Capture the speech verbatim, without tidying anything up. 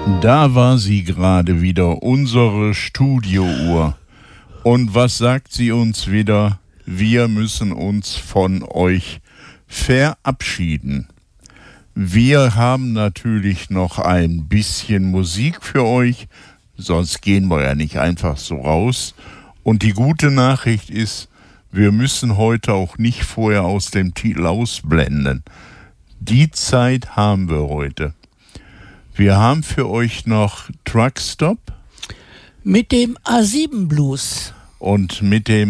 Da war sie gerade wieder, unsere Studiouhr. Und was sagt sie uns wieder? Wir müssen uns von euch verabschieden. Wir haben natürlich noch ein bisschen Musik für euch, sonst gehen wir ja nicht einfach so raus. Und die gute Nachricht ist, wir müssen heute auch nicht vorher aus dem Titel ausblenden. Die Zeit haben wir heute. Wir haben für euch noch Truckstop mit dem A sieben Blues und mit dem